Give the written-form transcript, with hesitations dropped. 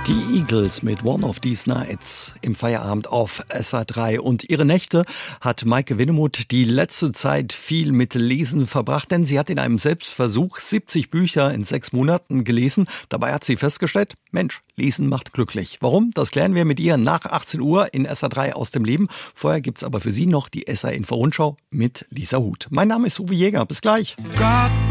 Die Eagles mit One of These Nights im Feierabend auf SA3. Und ihre Nächte hat Maike Winnemuth die letzte Zeit viel mit Lesen verbracht, denn sie hat in einem Selbstversuch 70 Bücher in 6 Monaten gelesen. Dabei hat sie festgestellt, Mensch, Lesen macht glücklich. Warum? Das klären wir mit ihr nach 18 Uhr in SA3 aus dem Leben. Vorher gibt's aber für Sie noch die SA Info Rundschau mit Lisa Huth. Mein Name ist Uwe Jäger. Bis gleich.